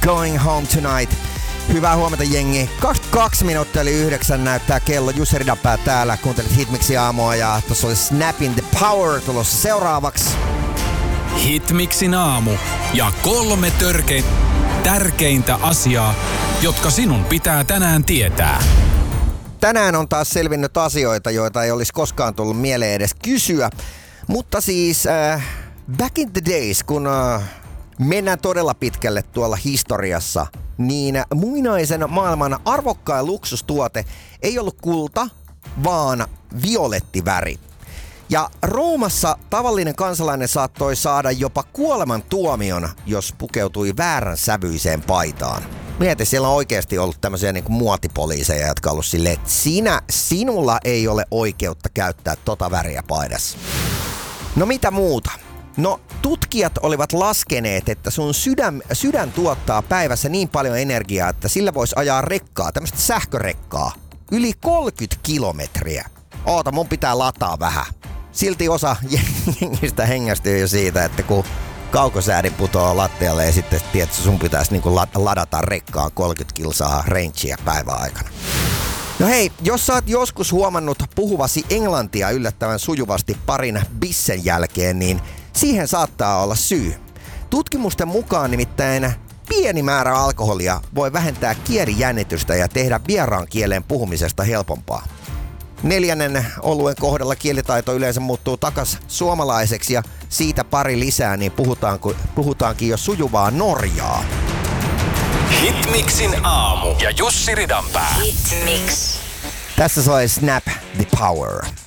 Going Home Tonight. Hyvää huomenta, jengi. 22 minuuttia eli 9 näyttää kello. Jussi Ridanpää täällä. Kuuntelit Hitmixin aamua ja tuossa oli Snapin The Power tulossa seuraavaksi. Hitmixin aamu ja 3 tärkeintä asiaa, jotka sinun pitää tänään tietää. Tänään on taas selvinnyt asioita, joita ei olisi koskaan tullut mieleen edes kysyä. Mutta siis back in the days, kun mennään todella pitkälle tuolla historiassa, niin muinaisen maailman arvokkain luksustuote ei ollut kulta, vaan violettiväri. Ja Roomassa tavallinen kansalainen saattoi saada jopa kuolemantuomion, jos pukeutui väärän sävyiseen paitaan. Mieti, siellä on oikeasti ollut tämmöisiä niin kuin muotipoliiseja, jotka on ollut silleen, että sinulla ei ole oikeutta käyttää tota väriä paidassa. No mitä muuta? No tutkijat olivat laskeneet, että sun sydän tuottaa päivässä niin paljon energiaa, että sillä voisi ajaa rekkaa, tämmöistä sähkörekkaa, yli 30 kilometriä. Oota, mun pitää lataa vähän. Silti osa jengistä hengästyy jo siitä, että kun kaukosäädin putoaa lattialle ja sitten tiedät, sun pitäisi niin kuin ladata rekkaan 30 kilsaa rangea päivän aikana. No hei, jos sä oot joskus huomannut puhuvasi englantia yllättävän sujuvasti parin bissen jälkeen, niin siihen saattaa olla syy. Tutkimusten mukaan nimittäin pieni määrä alkoholia voi vähentää kielijännitystä ja tehdä vieraan kielen puhumisesta helpompaa. 4. oluen kohdalla kielitaito yleensä muuttuu takas suomalaiseksi ja siitä pari lisää, niin puhutaankin jo sujuvaa norjaa. Hitmixin aamu ja Jussi Ridanpää. Hitmix. Tässä soi Snap The Power.